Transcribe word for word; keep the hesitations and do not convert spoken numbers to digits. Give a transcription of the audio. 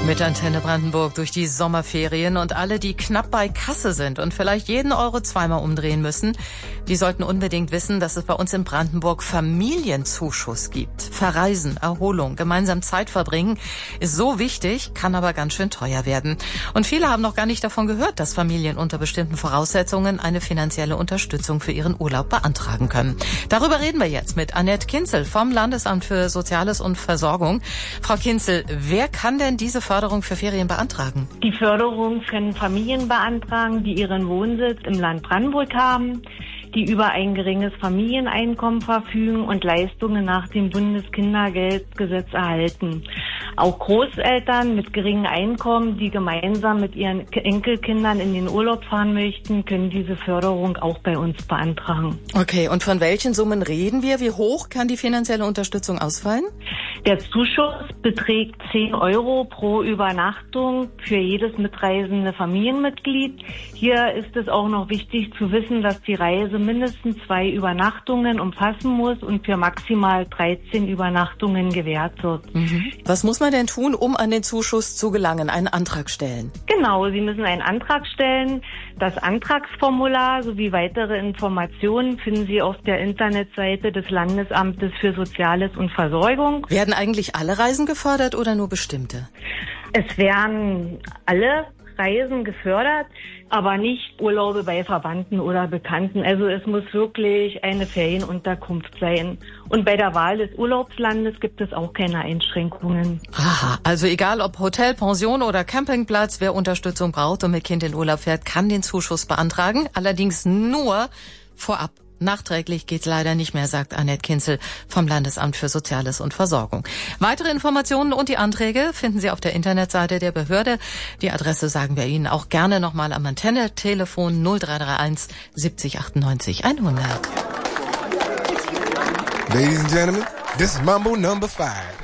Mit Antenne Brandenburg durch die Sommerferien und alle, die knapp bei Kasse sind und vielleicht jeden Euro zweimal umdrehen müssen, die sollten unbedingt wissen, dass es bei uns in Brandenburg Familienzuschuss gibt. Verreisen, Erholung, gemeinsam Zeit verbringen ist so wichtig, kann aber ganz schön teuer werden. Und viele haben noch gar nicht davon gehört, dass Familien unter bestimmten Voraussetzungen eine finanzielle Unterstützung für ihren Urlaub beantragen können. Darüber reden wir jetzt mit Annette Kinzel vom Landesamt für Soziales und Versorgung. Frau Kinzel, wer kann denn diese Förderung für Ferien beantragen? Die Förderung können Familien beantragen, die ihren Wohnsitz im Land Brandenburg haben, die über ein geringes Familieneinkommen verfügen und Leistungen nach dem Bundeskindergeldgesetz erhalten. Auch Großeltern mit geringem Einkommen, die gemeinsam mit ihren Enkelkindern in den Urlaub fahren möchten, können diese Förderung auch bei uns beantragen. Okay, und von welchen Summen reden wir? Wie hoch kann die finanzielle Unterstützung ausfallen? Der Zuschuss beträgt zehn Euro pro Übernachtung für jedes mitreisende Familienmitglied. Hier ist es auch noch wichtig zu wissen, dass die Reise mindestens zwei Übernachtungen umfassen muss und für maximal dreizehn Übernachtungen gewährt wird. Mhm. Was muss man denn tun, um an den Zuschuss zu gelangen? Einen Antrag stellen? Genau, Sie müssen einen Antrag stellen. Das Antragsformular sowie weitere Informationen finden Sie auf der Internetseite des Landesamtes für Soziales und Versorgung. Werden eigentlich alle Reisen gefördert oder nur bestimmte? Es werden alle Reisen gefördert, aber nicht Urlaube bei Verwandten oder Bekannten. Also es muss wirklich eine Ferienunterkunft sein. Und bei der Wahl des Urlaubslandes gibt es auch keine Einschränkungen. Aha, also egal ob Hotel, Pension oder Campingplatz, wer Unterstützung braucht und mit Kind in Urlaub fährt, kann den Zuschuss beantragen. Allerdings nur vorab. Nachträglich geht's leider nicht mehr, sagt Annette Kinzel vom Landesamt für Soziales und Versorgung. Weitere Informationen und die Anträge finden Sie auf der Internetseite der Behörde. Die Adresse sagen wir Ihnen auch gerne nochmal am Antenne-Telefon null drei drei eins siebzig achtundneunzig hundert. Ladies and gentlemen, this is Mambo number five.